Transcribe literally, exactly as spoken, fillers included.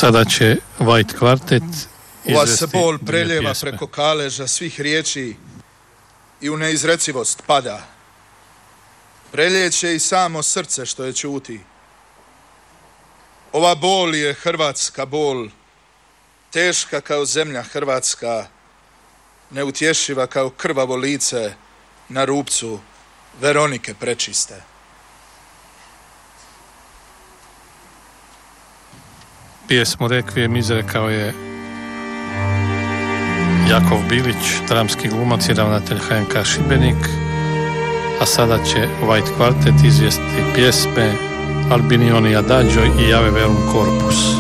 Sada će White Quartet izvesti Ova se bol dvije preljeva pjesme. preko kaleža svih riječi i u neizrecivost pada. Preljeće i samo srce što je čuti. Ova bol je hrvatska bol, teška kao zemlja hrvatska, neutješiva kao krvavo lice na rupcu Veronike prečiste. Pjesmu Rekvijem izrekao je Jakov Bilić, dramski glumac i ravnatelj H N K Šibenik, a sada će White Quartet izvesti pjesme Albinioni Adagio i Ave Verum Corpus.